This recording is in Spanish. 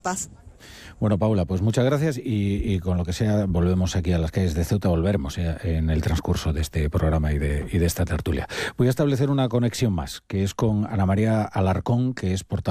paz. Bueno, Paula, pues muchas gracias y con lo que sea volvemos aquí a las calles de Ceuta, volveremos en el transcurso de este programa y de esta tertulia. Voy a establecer una conexión más, que es con Ana María Alarcón, que es portavoz